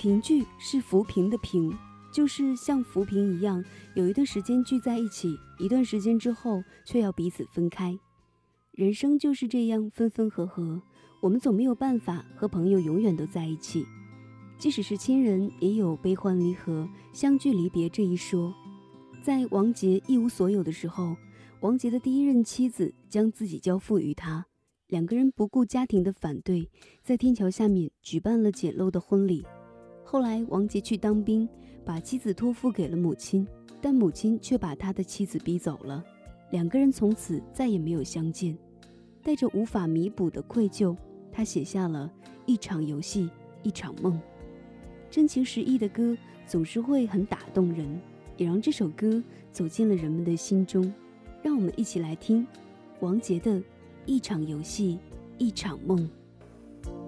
萍聚是浮萍的萍，就是像浮萍一样，有一段时间聚在一起，一段时间之后却要彼此分开。人生就是这样分分合合，我们总没有办法和朋友永远都在一起，即使是亲人也有悲欢离合、相聚离别这一说。在王杰一无所有的时候，王杰的第一任妻子将自己交付于他，两个人不顾家庭的反对，在天桥下面举办了简陋的婚礼。后来王杰去当兵，把妻子托付给了母亲，但母亲却把他的妻子逼走了，两个人从此再也没有相见。带着无法弥补的愧疚，他写下了一场游戏，一场梦。真情实意的歌总是会很打动人，也让这首歌走进了人们的心中。让我们一起来听王杰的一场游戏，一场梦。